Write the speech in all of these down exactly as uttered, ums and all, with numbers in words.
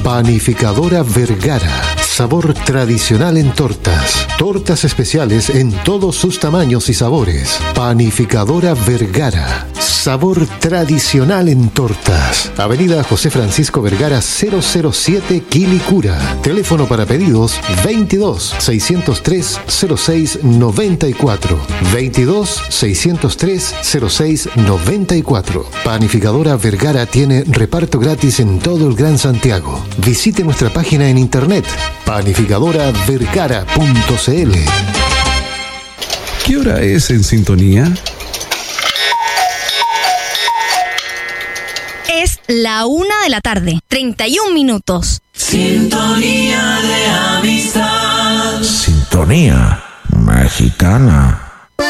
Panificadora Vergara. Sabor tradicional en tortas. Tortas especiales en todos sus tamaños y sabores. Panificadora Vergara. Sabor tradicional en tortas. Avenida José Francisco Vergara cero cero siete, Quilicura. Teléfono para pedidos veintidós, seiscientos tres, cero seis noventa y cuatro. veintidós, seiscientos tres, cero seis noventa y cuatro. Panificadora Vergara tiene reparto gratis en todo el Gran Santiago. Visite nuestra página en internet panificadora vergara punto c l. ¿Qué hora es en sintonía? Es la una de la tarde, treinta y un minutos. Sintonía de amistad. Sintonía mexicana.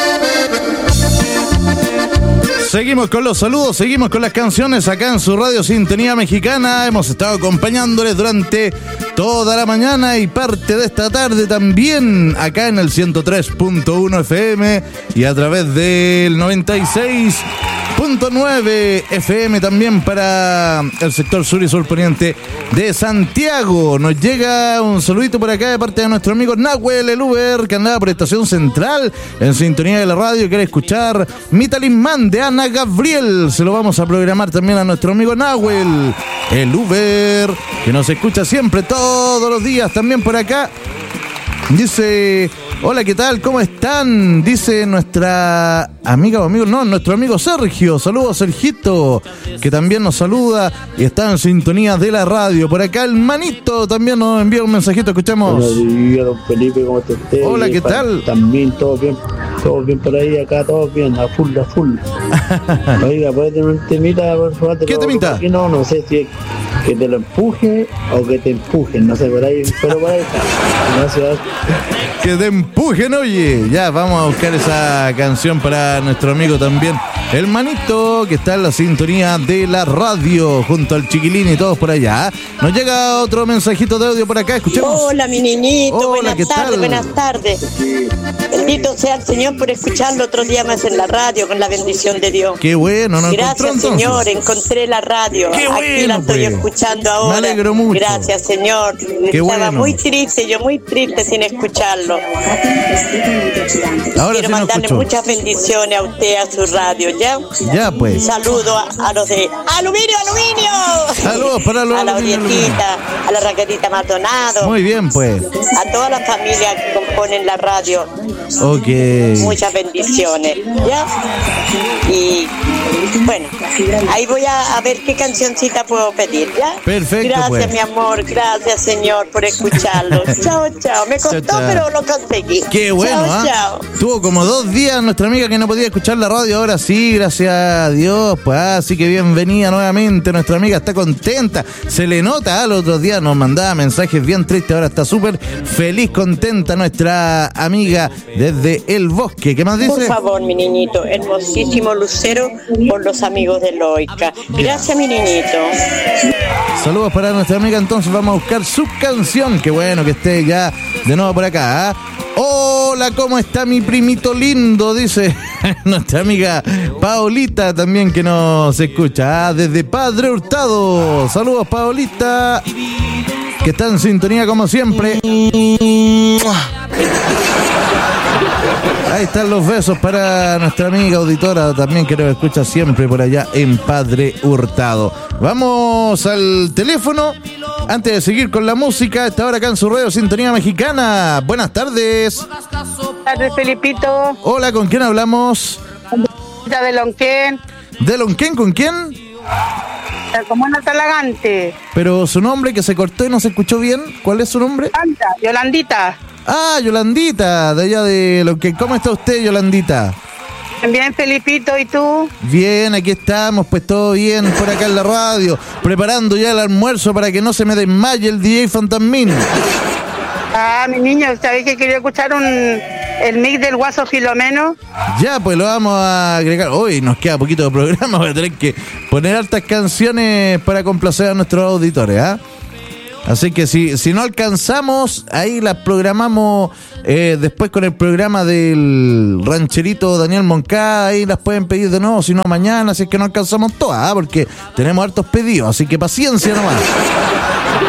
Seguimos con los saludos, seguimos con las canciones acá en su radio Sintonía Mexicana. Hemos estado acompañándoles durante toda la mañana y parte de esta tarde también acá en el ciento tres punto uno F M y a través del noventa y seis punto nueve F M también para el sector sur y surponiente de Santiago. Nos llega un saludito por acá de parte de nuestro amigo Nahuel, el Uber, que andaba por Estación Central en sintonía de la radio. Quiere escuchar Mi Talismán de Ana Gabriel. Se lo vamos a programar también a nuestro amigo Nahuel, el Uber, que nos escucha siempre, todos los días también por acá. Dice, hola, ¿qué tal? ¿Cómo están? Dice nuestra amiga o amigo, no, nuestro amigo Sergio. Saludos, Sergito, que también nos saluda y está en sintonía de la radio. Por acá el Manito también nos envía un mensajito, escuchamos. Buenos días, don Felipe, ¿cómo está usted? Hola, ¿qué tal? También todo bien, todo bien por ahí, acá todo bien, a full, a full. Oiga, ¿puede tener un temita, por favor? ¿Qué temita? Aquí no, no sé si es que te lo empuje o que te empujen, no sé, por ahí, pero por ahí está. Gracias. Que te empujen, oye. Ya, vamos a buscar esa canción para nuestro amigo también, el Manito, que está en la sintonía de la radio, junto al Chiquilín y todos por allá. Nos llega otro mensajito de audio por acá, escuchemos. Hola, mi niñito, Hola, buenas ¿qué tardes, tal? buenas tardes. Bendito sea el Señor por escucharlo otro día más en la radio, con la bendición de Dios. Qué bueno, ¿no? Gracias, Señor, encontré la radio. Qué Aquí bueno, la estoy pues. escuchando ahora. Me alegro mucho. Gracias, Señor. Qué Estaba bueno. muy triste, yo muy triste sin escucharlo. Ahora Quiero sí nos mandarle escuchó. muchas bendiciones a usted, a su radio, ¿ya? Ya, pues. Saludo a, a los de ¡Aluminio, Aluminio! Saludos para los A la Aluminio, Orietita, a la Raquetita Maldonado. Muy bien, pues. A toda la familia que componen la radio, Ok. muchas bendiciones, ¿ya? Y bueno, ahí voy a, a ver qué cancioncita puedo pedir, ¿ya? Perfecto, Gracias, pues. mi amor, gracias, Señor, por escucharlo. Chao, chao. Me costó, Chao, chao. pero lo conseguí. Qué bueno, Chao, ¿ah? chao. Tuvo como dos días nuestra amiga que no podía escuchar la radio, ahora sí, gracias a Dios, pues así que bienvenida nuevamente, nuestra amiga está contenta, se le nota, ¿ah? Los otros días nos mandaba mensajes bien tristes, ahora está súper feliz, contenta nuestra amiga desde el bosque. ¿Qué más dice? Por favor, mi niñito, hermosísimo lucero por los amigos de Loica. Gracias, mi niñito. Saludos para nuestra amiga, entonces vamos a buscar su canción. Qué bueno que esté ya de nuevo por acá. ¿eh? Hola, ¿cómo está mi primito lindo? Dice nuestra amiga Paolita también que nos escucha ¿eh? desde Padre Hurtado. Saludos, Paolita, que está en sintonía como siempre. Ahí están los besos para nuestra amiga auditora también que nos escucha siempre por allá en Padre Hurtado. Vamos al teléfono antes de seguir con la música. A esta hora acá en su radio Sintonía Mexicana. Buenas tardes. Buenas tardes, Felipito. Hola, ¿con quién hablamos? De Lonquén. ¿De Lonquén? ¿Con quién? Como una talagante. Pero su nombre que se cortó y no se escuchó bien. ¿Cuál es su nombre? Anda, Yolandita. Ah, Yolandita, de allá de Lonquén. ¿Cómo está usted, Yolandita? Bien, Felipito, ¿y tú? Bien, aquí estamos, pues todo bien por acá en la radio, preparando ya el almuerzo para que no se me desmaye el D J Fantasmín. Ah, mi niño, ¿sabés que quería escuchar un el mix del Guaso Filomeno? Ya, pues lo vamos a agregar. Hoy nos queda poquito de programa, voy a tener que poner altas canciones para complacer a nuestros auditores, ¿ah? ¿eh? Así que si, si no alcanzamos, ahí las programamos eh, después con el programa del rancherito Daniel Moncada, ahí las pueden pedir de nuevo, si no mañana, si es que no alcanzamos todas, ¿eh? Porque tenemos hartos pedidos, así que paciencia nomás. Bueno,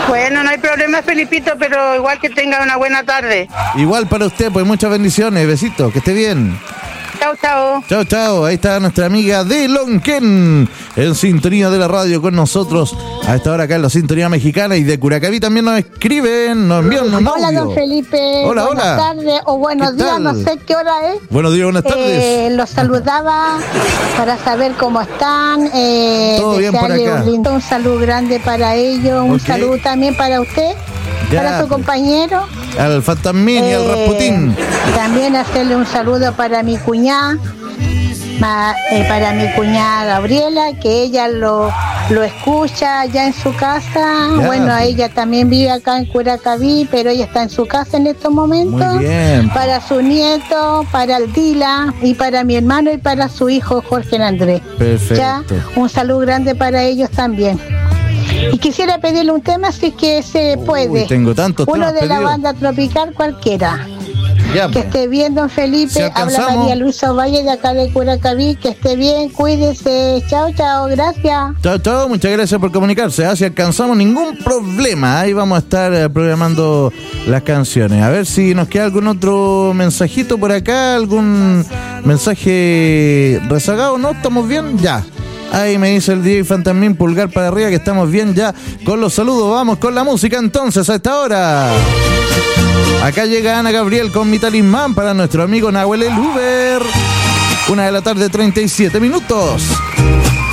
no hay problema, Felipito, pero igual que tenga una buena tarde. Igual para usted, pues muchas bendiciones, besitos, que esté bien. Chao, chao. Chao, chao. Ahí está nuestra amiga de Lonquén en sintonía de la radio con nosotros a esta hora acá en la sintonía mexicana, y de Curacaví también nos escriben, nos envían un audio. Hola, don Felipe. Hola, buenas hola. tardes o buenos días, no sé qué hora es. Buenos días, buenas tardes. Eh, los saludaba para saber cómo están. Eh, Todo bien por acá. Un, lindo, un saludo grande para ellos, un Ok. saludo también para usted, Ya, para su pues. compañero. Al Fantasmín y al Eh, Rasputín. También hacerle un saludo para mi cuñada, ma- eh, para mi cuñada Gabriela, que ella lo, lo escucha allá en su casa. Ya, bueno, pues. ella también vive acá en Curacaví, pero ella está en su casa en estos momentos. Muy bien. Para su nieto, para el Dila y para mi hermano y para su hijo Jorge Andrés. Perfecto. Ya, un saludo grande para ellos también. Y quisiera pedirle un tema si es que se puede. Uy, tengo tantos Uno temas de la pedidos. banda tropical cualquiera. Ya, Que pues. esté bien, don Si Felipe. Habla alcanzamos. María Luisa Valle de acá de Curacaví. Que esté bien, cuídese. Chao, chao, gracias. Chao, chao, muchas gracias por comunicarse. ¿eh? Si alcanzamos, ningún problema. Ahí vamos a estar eh, programando las canciones. A ver si nos queda algún otro mensajito por acá, algún mensaje rezagado. ¿No? ¿Estamos bien? Ya. Ahí me dice el D J Fantasmín, pulgar para arriba, que estamos bien ya con los saludos. Vamos con la música entonces a esta hora. Acá llega Ana Gabriel con mi talismán para nuestro amigo Nahuel el Uber. Una de la tarde, treinta y siete minutos.